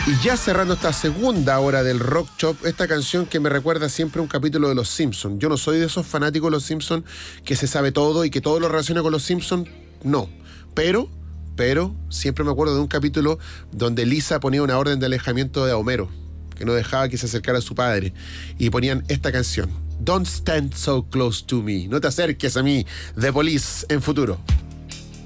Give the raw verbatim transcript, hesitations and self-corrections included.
Y ya cerrando esta segunda hora del Rock Shop, esta canción que me recuerda siempre a un capítulo de Los Simpsons. Yo no soy de esos fanáticos de Los Simpsons que se sabe todo y que todo lo relaciona con Los Simpsons, no. Pero, pero, siempre me acuerdo de un capítulo donde Lisa ponía una orden de alejamiento de Homero, que no dejaba que se acercara a su padre, y ponían esta canción, Don't Stand So Close to Me, no te acerques a mí, The Police, en Futuro.